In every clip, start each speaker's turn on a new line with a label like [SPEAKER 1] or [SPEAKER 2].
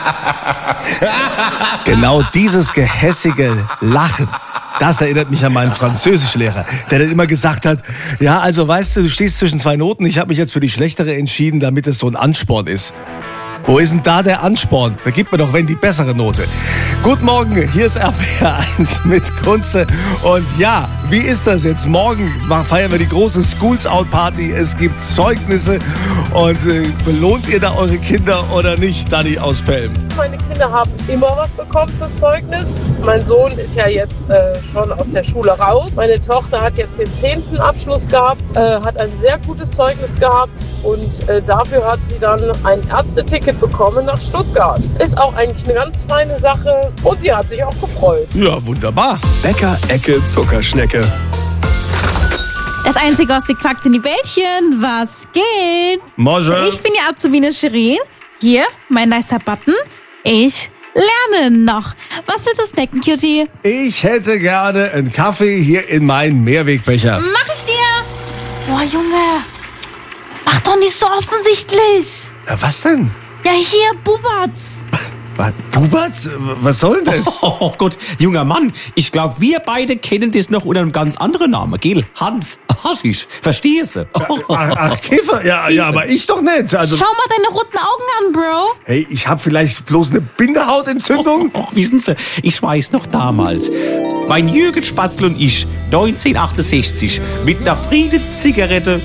[SPEAKER 1] Genau dieses gehässige Lachen. Das erinnert mich an meinen Französischlehrer, der dann immer gesagt hat, ja, also weißt du stehst zwischen zwei Noten, ich habe mich jetzt für die schlechtere entschieden, damit es so ein Ansporn ist. Wo ist denn da der Ansporn? Da gibt mir doch wenn die bessere Note. Guten Morgen, hier ist RPR1 mit Kunze. Und ja, wie ist das jetzt? Morgen feiern wir die große Schools Out Party. Es gibt Zeugnisse. Und belohnt ihr da eure Kinder oder nicht, Dani aus Pelm?
[SPEAKER 2] Meine Kinder haben immer was bekommen fürs Zeugnis. Mein Sohn ist ja jetzt schon aus der Schule raus. Meine Tochter hat jetzt den 10. Abschluss gehabt, hat ein sehr gutes Zeugnis gehabt. Und dafür hat sie dann ein Ärzteticket bekommen nach Stuttgart. Ist auch eigentlich eine ganz feine Sache und sie hat sich auch gefreut.
[SPEAKER 1] Ja, wunderbar.
[SPEAKER 3] Bäcker-Ecke Zuckerschnecke.
[SPEAKER 4] Das Einzige, was sie quackt, sind die Bällchen. Was geht?
[SPEAKER 1] Mosche.
[SPEAKER 4] Ich bin die Azubine Shirin. Hier, mein nicer Button. Ich lerne noch. Was willst du snacken, Cutie?
[SPEAKER 1] Ich hätte gerne einen Kaffee hier in meinen Mehrwegbecher.
[SPEAKER 4] Mach ich dir. Boah, Junge. Mach doch nicht so offensichtlich.
[SPEAKER 1] Was denn?
[SPEAKER 4] Ja, hier, Bubatz.
[SPEAKER 1] Was? Bubatz? Was soll denn das?
[SPEAKER 5] Oh Gott, junger Mann, ich glaube, wir beide kennen das noch unter einem ganz anderen Namen, gell? Hanf, Haschisch, verstehst du?
[SPEAKER 1] Ach, Käfer? Ja, aber ich doch nicht. Also,
[SPEAKER 4] Schau mal deine roten Augen an, Bro.
[SPEAKER 1] hey, ich habe vielleicht bloß eine Bindehautentzündung.
[SPEAKER 5] Och, wissen Sie, ich weiß noch damals, mein Jürgen Spatzl und ich, 1968, mit einer Friedenszigarette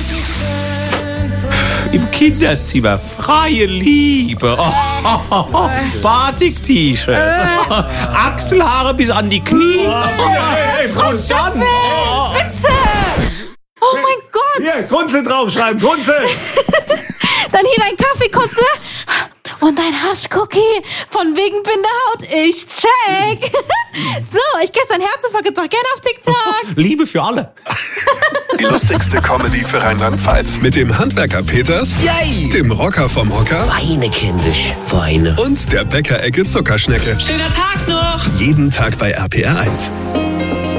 [SPEAKER 5] im Kinderzimmer, freie Liebe, Batik-T-Shirt, Achselhaare bis an die Knie. Und dann,
[SPEAKER 4] Bitte. Oh mein Gott.
[SPEAKER 1] Hier, Kunze draufschreiben, Kunze.
[SPEAKER 4] Dann hier dein Kaffee, Kotze. Und ein Haschcookie von wegen Bindehaut. Ich check. So, ich gesse dein Herzinfarkt jetzt auch gerne auf TikTok.
[SPEAKER 5] Liebe für alle.
[SPEAKER 3] Die lustigste Comedy für Rheinland-Pfalz. Mit dem Handwerker Peters,
[SPEAKER 6] Yay!
[SPEAKER 3] dem Rocker vom Hocker
[SPEAKER 6] Weine, kindisch, weine.
[SPEAKER 3] und der Bäcker-Ecke Zuckerschnecke.
[SPEAKER 6] Schöner Tag noch!
[SPEAKER 3] Jeden Tag bei RPR1.